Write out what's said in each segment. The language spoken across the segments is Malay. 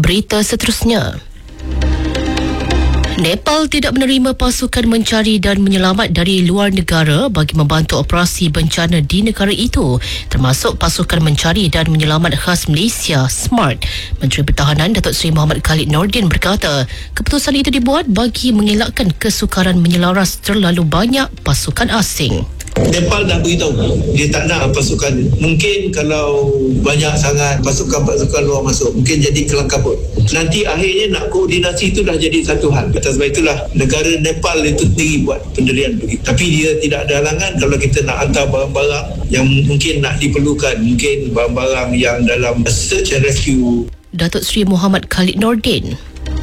Berita seterusnya. Nepal tidak menerima pasukan mencari dan menyelamat dari luar negara bagi membantu operasi bencana di negara itu, termasuk pasukan mencari dan menyelamat khas Malaysia, SMART. Menteri Pertahanan Datuk Seri Mohammad Khalid Nordin berkata, keputusan itu dibuat bagi mengelakkan kesukaran menyelaras terlalu banyak pasukan asing. Nepal dah beritahu dia tak nak pasukan. Mungkin kalau banyak sangat pasukan luar masuk, mungkin jadi kelang kabut. Nanti akhirnya nak koordinasi itu dah jadi satu hal. Atas sebab itulah negara Nepal itu sendiri buat pendirian begitu. Tapi dia tidak ada halangan kalau kita nak hantar barang-barang yang mungkin nak diperlukan, mungkin barang-barang yang dalam search and rescue. Datuk Seri Mohammad Khalid Nordin.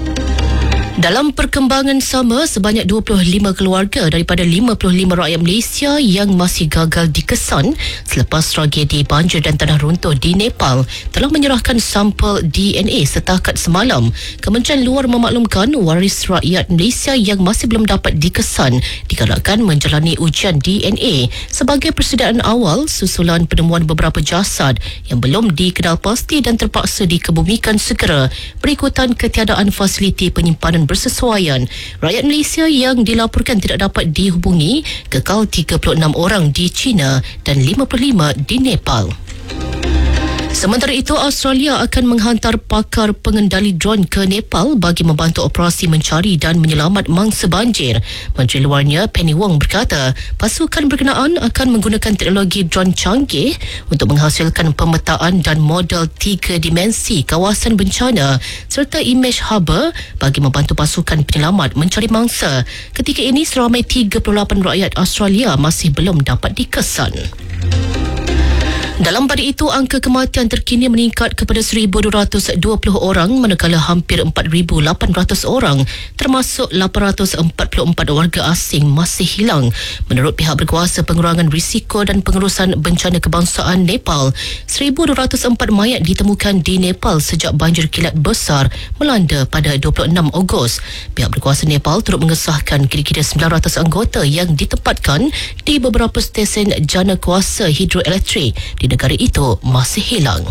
Dalam perkembangan sama, sebanyak 25 keluarga daripada 55 rakyat Malaysia yang masih gagal dikesan selepas tragedi banjir dan tanah runtuh di Nepal telah menyerahkan sampel DNA setakat semalam. Kementerian Luar memaklumkan waris rakyat Malaysia yang masih belum dapat dikesan digalakkan menjalani ujian DNA sebagai persediaan awal susulan penemuan beberapa jasad yang belum dikenal pasti dan terpaksa dikebumikan segera berikutan ketiadaan fasiliti penyimpanan bersesuaian. Rakyat Malaysia yang dilaporkan tidak dapat dihubungi kekal 36 orang di China dan 55 di Nepal. Sementara itu, Australia akan menghantar pakar pengendali drone ke Nepal bagi membantu operasi mencari dan menyelamat mangsa banjir. Menteri Luarnya Penny Wong berkata, pasukan berkenaan akan menggunakan teknologi drone canggih untuk menghasilkan pemetaan dan model 3 dimensi kawasan bencana serta imej haba bagi membantu pasukan penyelamat mencari mangsa. Ketika ini, seramai 38 rakyat Australia masih belum dapat dikesan. Dalam pada itu, angka kematian terkini meningkat kepada 1,220 orang manakala hampir 4,800 orang termasuk 844 warga asing masih hilang. Menurut pihak berkuasa pengurangan risiko dan pengurusan bencana kebangsaan Nepal, 1,204 mayat ditemukan di Nepal sejak banjir kilat besar melanda pada 26 Ogos. Pihak berkuasa Nepal turut mengesahkan kira-kira 900 anggota yang ditempatkan di beberapa stesen jana kuasa hidroelektrik di negara itu masih hilang.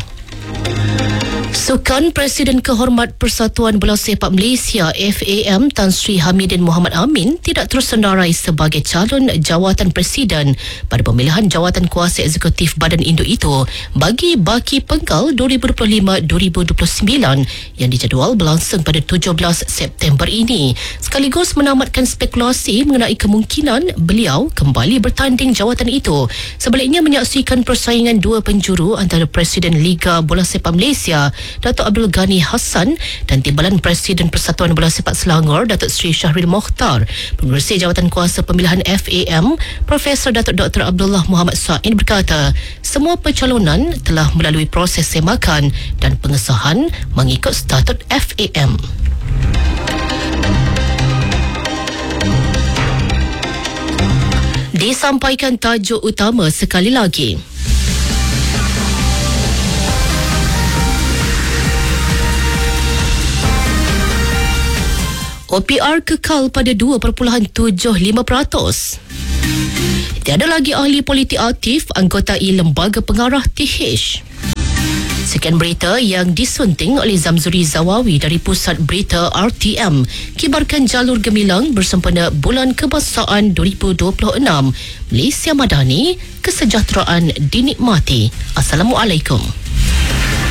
Sukan Presiden Kehormat Persatuan Bola Sepak Malaysia FAM Tan Sri Hamidin Mohamad Amin tidak tersenarai sebagai calon jawatan Presiden pada pemilihan jawatan kuasa eksekutif badan induk itu bagi baki penggal 2025-2029 yang dijadual berlangsung pada 17 September ini, sekaligus menamatkan spekulasi mengenai kemungkinan beliau kembali bertanding jawatan itu. Sebaliknya, menyaksikan persaingan dua penjuru antara Presiden Liga Bola Sepak Malaysia Datuk Abdul Ghani Hassan dan Timbalan Presiden Persatuan Bola Sepak Selangor Datuk Seri Syahril Mokhtar. Pengerusi Jawatan Kuasa Pemilihan FAM Profesor Datuk Dr. Abdullah Muhammad Said berkata, semua pencalonan telah melalui proses semakan dan pengesahan mengikut statut FAM. Disampaikan tajuk utama sekali lagi. OPR kekal pada 2.75%. Tiada lagi ahli politik aktif anggotai Lembaga Pengarah TH. Sekian berita yang disunting oleh Zamzuri Zawawi dari Pusat Berita RTM. Kibarkan jalur gemilang bersempena Bulan Kebangsaan 2026. Malaysia Madani, kesejahteraan dinikmati. Assalamualaikum.